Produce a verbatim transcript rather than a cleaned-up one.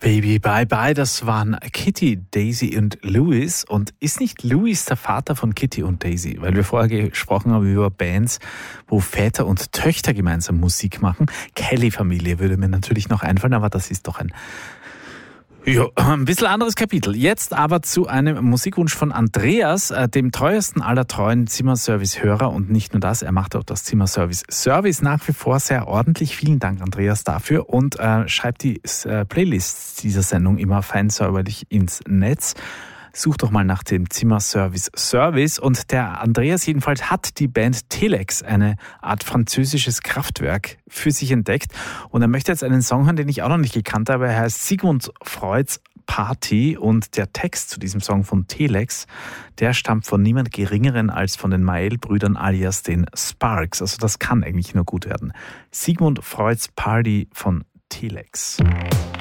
Baby Bye Bye, das waren Kitty, Daisy und Louis. Und ist nicht Louis der Vater von Kitty und Daisy? Weil wir vorher gesprochen haben über Bands, wo Väter und Töchter gemeinsam Musik machen. Kelly-Familie würde mir natürlich noch einfallen, aber das ist doch ein ja, ein bisschen anderes Kapitel. Jetzt aber zu einem Musikwunsch von Andreas, dem treuesten aller treuen Zimmerservice-Hörer. Und nicht nur das, er macht auch das Zimmerservice-Service nach wie vor sehr ordentlich. Vielen Dank, Andreas, dafür. Und äh, schreibt die äh, Playlists dieser Sendung immer fein säuberlich ins Netz. Such doch mal nach dem Zimmerservice Service. Und der Andreas jedenfalls hat die Band Telex, eine Art französisches Kraftwerk, für sich entdeckt. Und er möchte jetzt einen Song hören, den ich auch noch nicht gekannt habe. Er heißt Sigmund Freuds Party. Und der Text zu diesem Song von Telex, der stammt von niemand Geringeren als von den Mael-Brüdern alias den Sparks. Also das kann eigentlich nur gut werden. Sigmund Freuds Party von Telex.